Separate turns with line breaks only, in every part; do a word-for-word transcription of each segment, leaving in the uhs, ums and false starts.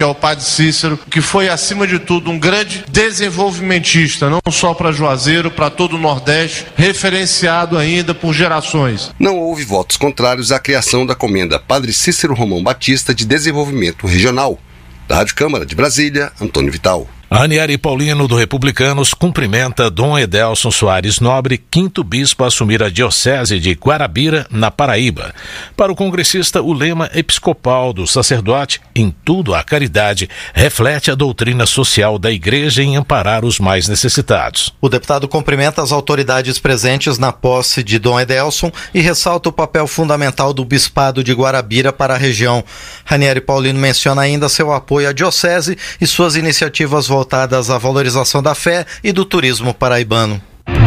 é o Padre Cícero, que foi, acima de tudo, um grande desenvolvimentista, não só para Juazeiro, para todo o Nordeste, referenciado ainda por gerações.
Não houve votos contrários à criação da Comenda Padre Cícero Romão Batista de Desenvolvimento Regional. Da Rádio Câmara de Brasília, Antônio Vital.
Ranieri Paulino, do Republicanos, cumprimenta Dom Edelson Soares Nobre, quinto bispo a assumir a diocese de Guarabira, na Paraíba. Para o congressista, o lema episcopal do sacerdote, em tudo a caridade, reflete a doutrina social da Igreja em amparar os mais necessitados.
O deputado cumprimenta as autoridades presentes na posse de Dom Edelson e ressalta o papel fundamental do bispado de Guarabira para a região. Ranieri Paulino menciona ainda seu apoio à diocese e suas iniciativas voltadas voltadas à valorização da fé e do turismo paraibano.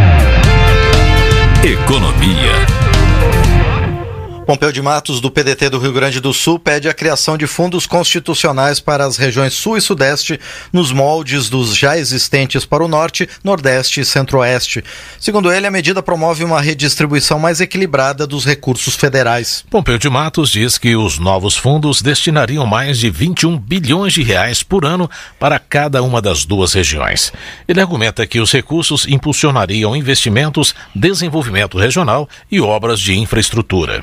Economia.
Pompeu de Matos, do P D T do Rio Grande do Sul, pede a criação de fundos constitucionais para as regiões Sul e Sudeste, nos moldes dos já existentes para o Norte, Nordeste e Centro-Oeste. Segundo ele, a medida promove uma redistribuição mais equilibrada dos recursos federais.
Pompeu de Matos diz que os novos fundos destinariam mais de vinte e um bilhões de reais por ano para cada uma das duas regiões. Ele argumenta que os recursos impulsionariam investimentos, desenvolvimento regional e obras de infraestrutura.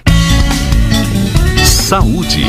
Saúde.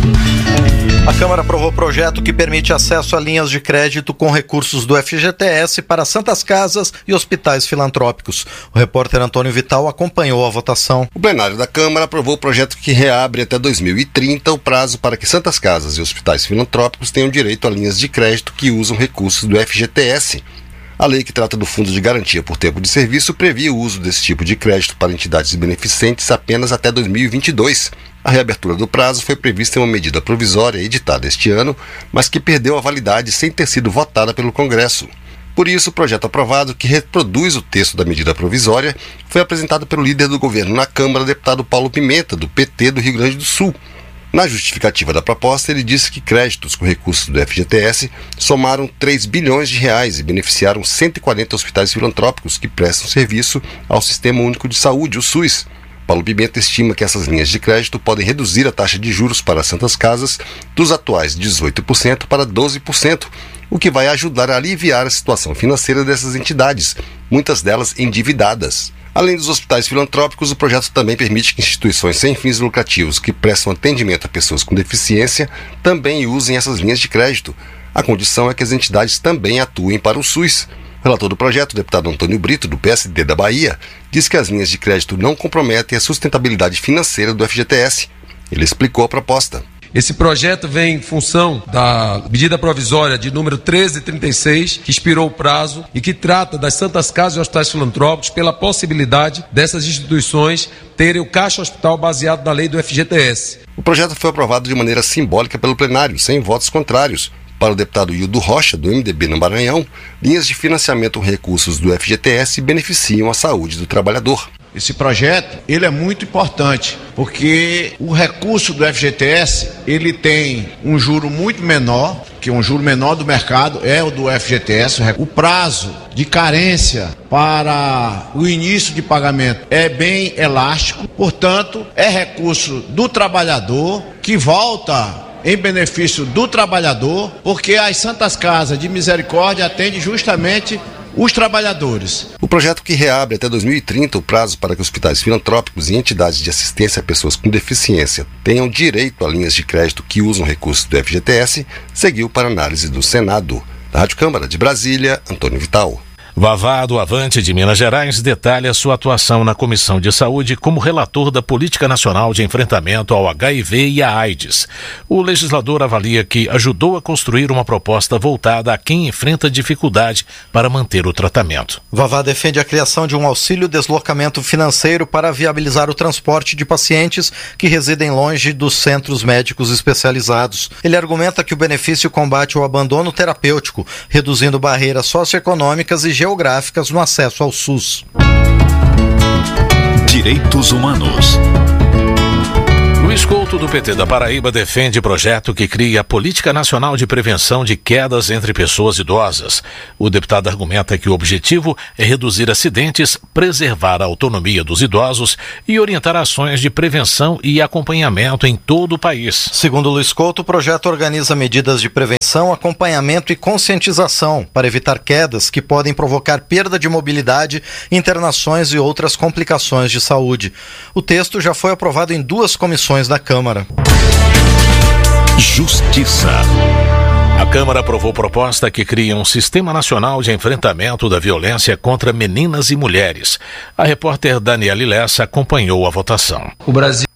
A Câmara aprovou o projeto que permite acesso a linhas de crédito com recursos do F G T S para santas casas e hospitais filantrópicos. O repórter Antônio Vital acompanhou a votação.
O plenário da Câmara aprovou o projeto que reabre até dois mil e trinta o prazo para que santas casas e hospitais filantrópicos tenham direito a linhas de crédito que usam recursos do F G T S. A lei que trata do Fundo de Garantia por Tempo de Serviço previa o uso desse tipo de crédito para entidades beneficentes apenas até dois mil e vinte e dois. A reabertura do prazo foi prevista em uma medida provisória editada este ano, mas que perdeu a validade sem ter sido votada pelo Congresso. Por isso, o projeto aprovado, que reproduz o texto da medida provisória, foi apresentado pelo líder do governo na Câmara, deputado Paulo Pimenta, do P T do Rio Grande do Sul. Na justificativa da proposta, ele disse que créditos com recursos do F G T S somaram três bilhões de reais e beneficiaram cento e quarenta hospitais filantrópicos que prestam serviço ao Sistema Único de Saúde, o SUS. Paulo Pimenta estima que essas linhas de crédito podem reduzir a taxa de juros para as santas casas dos atuais dezoito por cento para doze por cento, o que vai ajudar a aliviar a situação financeira dessas entidades, muitas delas endividadas. Além dos hospitais filantrópicos, o projeto também permite que instituições sem fins lucrativos que prestam atendimento a pessoas com deficiência também usem essas linhas de crédito. A condição é que as entidades também atuem para o SUS. O relator do projeto, o deputado Antônio Brito, do P S D da Bahia, diz que as linhas de crédito não comprometem a sustentabilidade financeira do F G T S. Ele explicou a proposta.
Esse projeto vem em função da medida provisória de número treze trinta e seis, que expirou o prazo e que trata das santas casas e hospitais filantrópicos pela possibilidade dessas instituições terem o caixa hospital baseado na lei do F G T S.
O projeto foi aprovado de maneira simbólica pelo plenário, sem votos contrários. Para o deputado Hildo Rocha, do M D B no Maranhão, linhas de financiamento com recursos do F G T S beneficiam a saúde do trabalhador.
Esse projeto, ele é muito importante, porque o recurso do F G T S, ele tem um juro muito menor, que um juro menor do mercado é o do F G T S. O prazo de carência para o início de pagamento é bem elástico, portanto, é recurso do trabalhador que volta em benefício do trabalhador, porque as Santas Casas de Misericórdia atendem justamente os trabalhadores.
O projeto, que reabre até dois mil e trinta o prazo para que hospitais filantrópicos e entidades de assistência a pessoas com deficiência tenham direito a linhas de crédito que usam recursos do F G T S, seguiu para análise do Senado. Da Rádio Câmara de Brasília, Antônio Vital.
Vavá, do Avante de Minas Gerais, detalha sua atuação na Comissão de Saúde como relator da Política Nacional de Enfrentamento ao H I V e à AIDS. O legislador avalia que ajudou a construir uma proposta voltada a quem enfrenta dificuldade para manter o tratamento.
Vavá defende a criação de um auxílio deslocamento financeiro para viabilizar o transporte de pacientes que residem longe dos centros médicos especializados. Ele argumenta que o benefício combate o abandono terapêutico, reduzindo barreiras socioeconômicas e geográficas geográficas no acesso ao SUS.
Direitos Humanos.
Luiz Couto, do P T da Paraíba, defende projeto que cria a Política Nacional de Prevenção de Quedas entre Pessoas Idosas. O deputado argumenta que o objetivo é reduzir acidentes, preservar a autonomia dos idosos e orientar ações de prevenção e acompanhamento em todo o país.
Segundo Luiz Couto, o projeto organiza medidas de prevenção prevenção, acompanhamento e conscientização para evitar quedas que podem provocar perda de mobilidade, internações e outras complicações de saúde. O texto já foi aprovado em duas comissões da Câmara.
Justiça.
A Câmara aprovou proposta que cria um Sistema Nacional de Enfrentamento da Violência contra Meninas e Mulheres. A repórter Daniela Lessa acompanhou a votação.
O Brasil